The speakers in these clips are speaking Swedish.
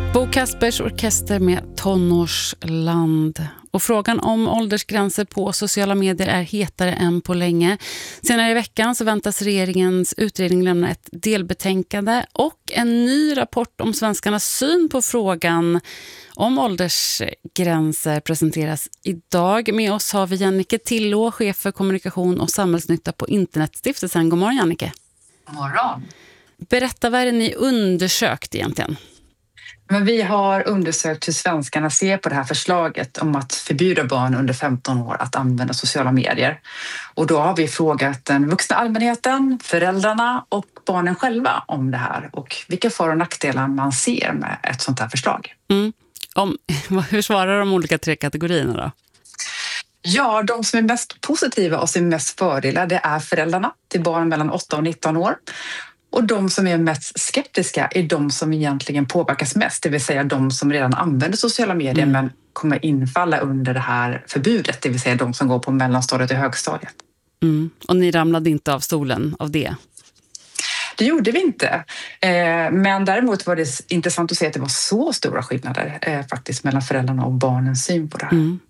Bo Kaspers orkester med Tonårsland. Och frågan om åldersgränser på sociala medier är hetare än på länge. Senare i veckan så väntas regeringens utredning lämna ett delbetänkande och en ny rapport om svenskarnas syn på frågan om åldersgränser presenteras idag. Med oss har vi Jannike Tillå, chef för kommunikation och samhällsnytta på Internetstiftelsen. God morgon, Jannike. God morgon. Berätta, vad är det ni undersökt egentligen? Men vi har undersökt hur svenskarna ser på det här förslaget om att förbjuda barn under 15 år att använda sociala medier. Och då har vi frågat den vuxna allmänheten, föräldrarna och barnen själva om det här och vilka för- och nackdelar man ser med ett sånt här förslag. Hur svarar de olika tre kategorierna då? Ja, de som är mest positiva och ser mest fördelar, det är föräldrarna till barn mellan 8 och 19 år. Och de som är mest skeptiska är de som egentligen påverkas mest, det vill säga de som redan använder sociala medier men kommer infalla under det här förbudet, det vill säga de som går på mellanstadiet och högstadiet. Och ni ramlade inte av stolen av det? Det gjorde vi inte, men däremot var det intressant att se att det var så stora skillnader faktiskt mellan föräldrarna och barnens syn på det här.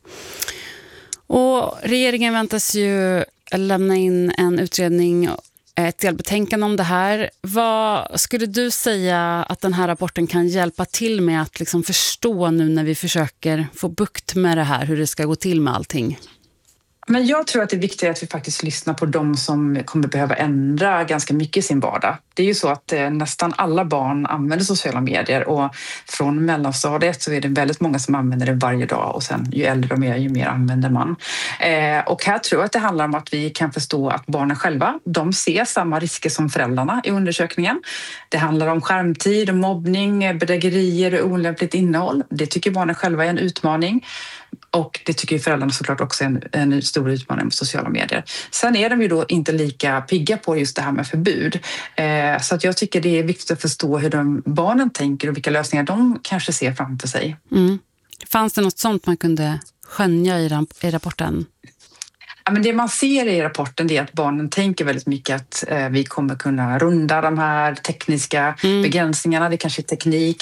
Och regeringen väntas ju lämna in en utredning, ett delbetänkande om det här. Vad skulle du säga att den här rapporten kan hjälpa till med att liksom förstå nu när vi försöker få bukt med det här, hur det ska gå till med allting? Men jag tror att det är viktigt att vi faktiskt lyssnar på de som kommer behöva ändra ganska mycket i sin vardag. Det är ju så att nästan alla barn använder sociala medier och från mellanstadiet så är det väldigt många som använder det varje dag och sen ju äldre de är ju mer använder man. Och här tror jag att det handlar om att vi kan förstå att barnen själva, de ser samma risker som föräldrarna i undersökningen. Det handlar om skärmtid, mobbning, bedrägerier och olämpligt innehåll. Det tycker barnen själva är en utmaning. Och det tycker ju föräldrarna såklart också är en stor utmaning med sociala medier. Sen är de ju då inte lika pigga på just det här med förbud. Så att jag tycker det är viktigt att förstå hur barnen tänker och vilka lösningar de kanske ser framför sig. Fanns det något sånt man kunde skönja i rapporten? Ja, men det man ser i rapporten är att barnen tänker väldigt mycket att vi kommer kunna runda de här tekniska begränsningarna. Det kanske är teknik.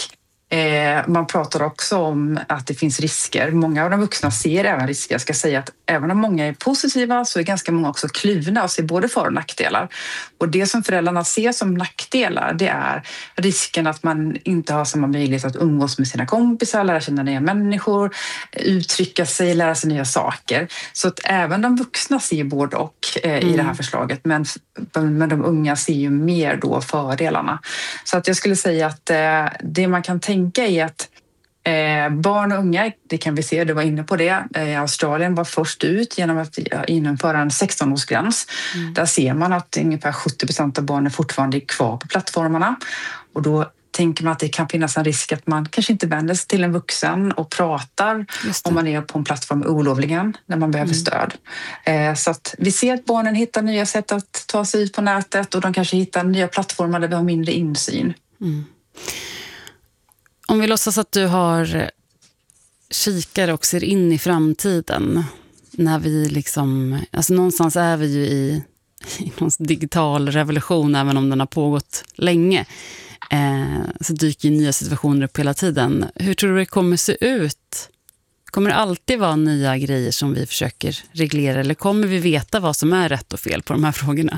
Man pratar också om att det finns risker. Många av de vuxna ser även risker. Jag ska säga att även om många är positiva så är ganska många också kluvna och ser både för- och nackdelar. Och det som föräldrarna ser som nackdelar, det är risken att man inte har samma möjlighet att umgås med sina kompisar, lära känna nya människor, uttrycka sig, lära sig nya saker. Så att även de vuxna ser både och i det här förslaget. Men de unga ser ju mer då fördelarna. Så att jag skulle säga att det man kan tänka är att barn och unga, det kan vi se, du var inne på det. Australien var först ut genom att införa en 16-årsgräns. Där ser man att ungefär 70% av barnen fortfarande är kvar på plattformarna. Och då tänker man att det kan finnas en risk att man kanske inte vänder sig till en vuxen och pratar om man är på en plattform olovligen när man behöver stöd. Så att vi ser att barnen hittar nya sätt att ta sig ut på nätet och de kanske hittar nya plattformar där vi har mindre insyn. Om vi låtsas att du har kikare och ser in i framtiden, när vi liksom, alltså någonstans är vi ju i någon digital revolution, även om den har pågått länge, så dyker nya situationer upp hela tiden. Hur tror du det kommer se ut? Kommer det alltid vara nya grejer som vi försöker reglera, eller kommer vi veta vad som är rätt och fel på de här frågorna?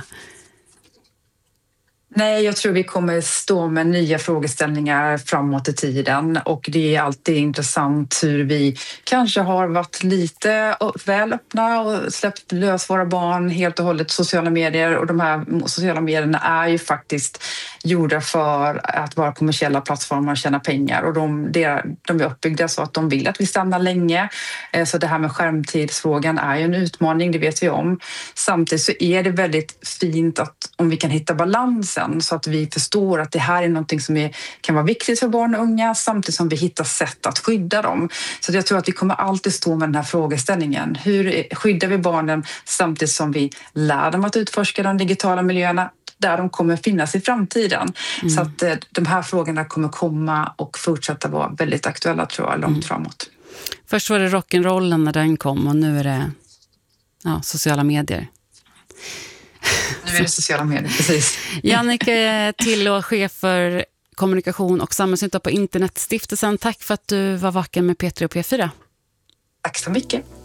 Nej, jag tror vi kommer stå med nya frågeställningar framåt i tiden och det är alltid intressant hur vi kanske har varit lite väl öppna och släppt lös våra barn helt och hållet sociala medier, och de här sociala medierna är ju faktiskt gjorda för att vara kommersiella plattformar och tjäna pengar, och de är uppbyggda så att de vill att vi stannar länge. Så det här med skärmtidsfrågan är ju en utmaning, det vet vi om. Samtidigt så är det väldigt fint att om vi kan hitta balansen så att vi förstår att det här är någonting som kan vara viktigt för barn och unga, samtidigt som vi hittar sätt att skydda dem. Så jag tror att vi kommer alltid stå med den här frågeställningen. Hur skyddar vi barnen samtidigt som vi lär dem att utforska de digitala miljöerna där de kommer finnas i framtiden? Så att de här frågorna kommer komma och fortsätta vara väldigt aktuella, tror jag, långt framåt. Först var det rock'n'rollen när den kom, och nu är det sociala medier. Nu är det sociala medier, precis. Jannike Tillå, chef för kommunikation och samhällsnytta på Internetstiftelsen. Tack för att du var vaken med P3 och P4. Tack så mycket.